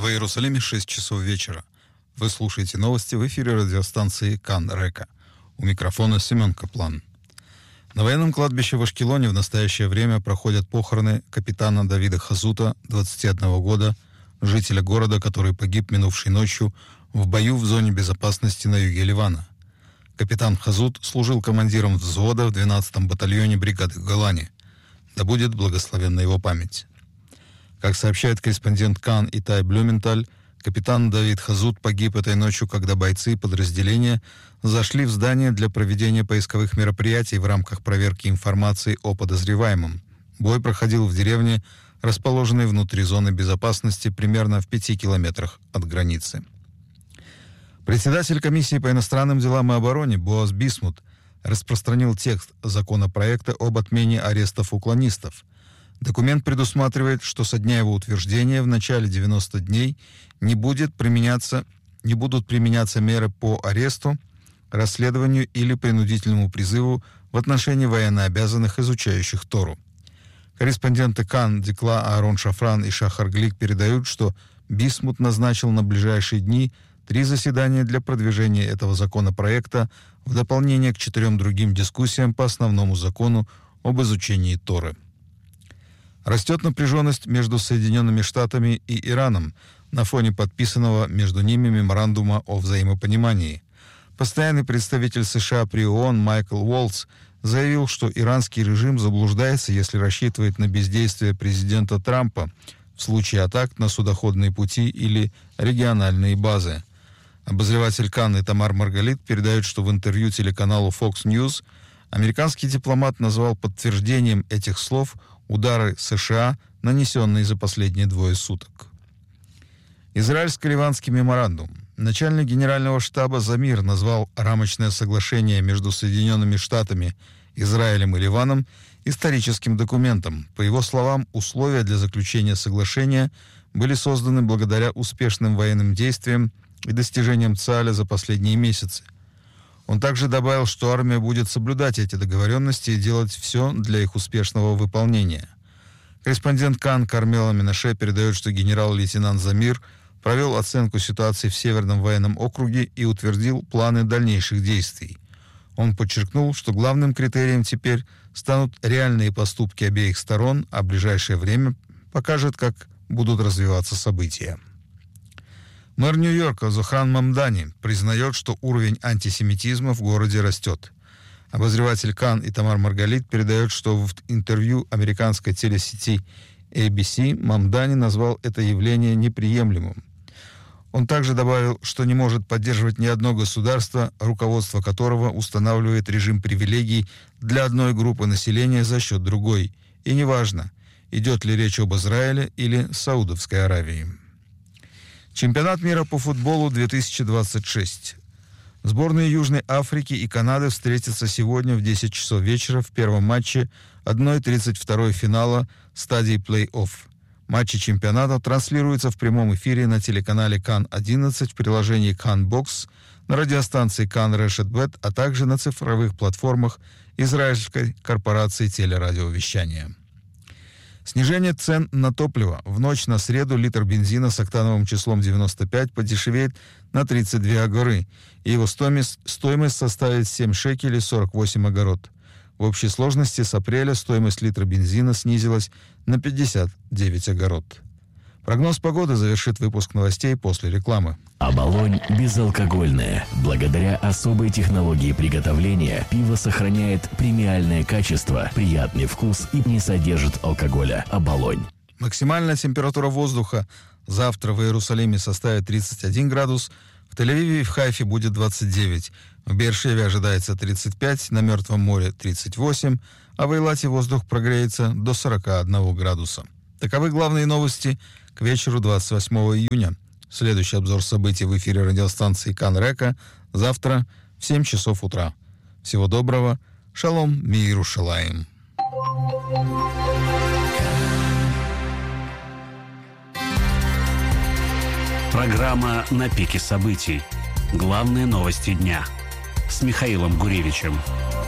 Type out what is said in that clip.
Иерусалиме 6 часов вечера. Вы слушаете новости в эфире радиостанции Кан Река. У микрофона Семен Каплан. На военном кладбище в Ашкелоне в настоящее время проходят похороны капитана Давида Хазута, 21 года, жителя города, который погиб минувшей ночью в бою в зоне безопасности на юге Ливана. Капитан Хазут служил командиром взвода в 12-м батальоне бригады Голани. Да будет благословенна его память. Как сообщает корреспондент Кан Итай Блюменталь, капитан Давид Хазут погиб этой ночью, когда бойцы подразделения зашли в здание для проведения поисковых мероприятий в рамках проверки информации о подозреваемом. Бой проходил в деревне, расположенной внутри зоны безопасности, примерно в 5 километрах от границы. Председатель комиссии по иностранным делам и обороне Боаз Бисмут распространил текст законопроекта об отмене арестов уклонистов. Документ предусматривает, что со дня его утверждения в начале 90 дней не будут применяться меры по аресту, расследованию или принудительному призыву в отношении военнообязанных, изучающих Тору. Корреспонденты Кан Дикла Аарон Шафран и Шахар Глик передают, что Бисмут назначил на ближайшие дни 3 заседания для продвижения этого законопроекта в дополнение к 4 другим дискуссиям по основному закону об изучении Торы. Растет напряженность между Соединенными Штатами и Ираном на фоне подписанного между ними меморандума о взаимопонимании. Постоянный представитель США при ООН Майкл Уолтс заявил, что иранский режим заблуждается, если рассчитывает на бездействие президента Трампа в случае атак на судоходные пути или региональные базы. Обозреватель Кан Тамар Маргалит передает, что в интервью телеканалу Fox News американский дипломат назвал подтверждением этих слов удары США, нанесенные за последние 2 суток. Израильско-ливанский меморандум. Начальник генерального штаба Замир назвал рамочное соглашение между Соединенными Штатами, Израилем и Ливаном историческим документом. По его словам, условия для заключения соглашения были созданы благодаря успешным военным действиям и достижениям ЦАЛя за последние месяцы. Он также добавил, что армия будет соблюдать эти договоренности и делать все для их успешного выполнения. Корреспондент Кан Кармела Минаше передает, что генерал-лейтенант Замир провел оценку ситуации в Северном военном округе и утвердил планы дальнейших действий. Он подчеркнул, что главным критерием теперь станут реальные поступки обеих сторон, а ближайшее время покажет, как будут развиваться события. Мэр Нью-Йорка Зохран Мамдани признает, что уровень антисемитизма в городе растет. Обозреватель Кан Тамар Маргалит передает, что в интервью американской телесети ABC Мамдани назвал это явление неприемлемым. Он также добавил, что не может поддерживать ни одно государство, руководство которого устанавливает режим привилегий для одной группы населения за счет другой. И неважно, идет ли речь об Израиле или Саудовской Аравии. Чемпионат мира по футболу 2026. Сборные Южной Африки и Канады встретятся сегодня в 10 часов вечера в первом матче 1/32 финала стадии плей-офф. Матчи чемпионата транслируются в прямом эфире на телеканале Кан-11 в приложении Кан-Бокс, на радиостанции Кан Решет Бет, а также на цифровых платформах израильской корпорации телерадиовещания. Снижение цен на топливо. В ночь на среду литр бензина с октановым числом 95 подешевеет на 32 агоры, и его стоимость составит 7 шекелей 48 агорот. В общей сложности с апреля стоимость литра бензина снизилась на 59 агорот. Прогноз погоды завершит выпуск новостей после рекламы. Оболонь безалкогольное. Благодаря особой технологии приготовления пиво сохраняет премиальное качество, приятный вкус и не содержит алкоголя. Оболонь. Максимальная температура воздуха завтра в Иерусалиме составит 31 градус, в Тель-Авиве и в Хайфе будет 29, в Беэр-Шеве ожидается 35, на Мертвом море 38, а в Эйлате воздух прогреется до 41 градуса. Таковы главные новости к вечеру 28 июня. Следующий обзор событий в эфире радиостанции Кан Река завтра в 7 часов утра. Всего доброго. Шалом, Миерушалаим. Программа «На пике событий». Главные новости дня. С Михаилом Гуревичем.